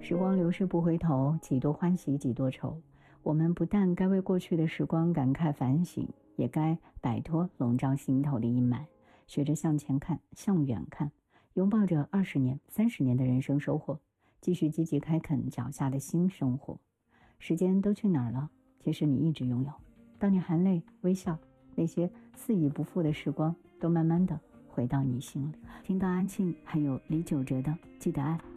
时光流逝不回头，几多欢喜几多愁。我们不但该为过去的时光感慨反省，也该摆脱笼罩心头的阴霾，学着向前看，向远看，拥抱着20年、30年的人生收获，继续积极开垦脚下的新生活。时间都去哪儿了？其实你一直拥有。当你含泪微笑，那些肆意不复的时光都慢慢的回到你心里。听到安庆还有李玖哲的记得爱。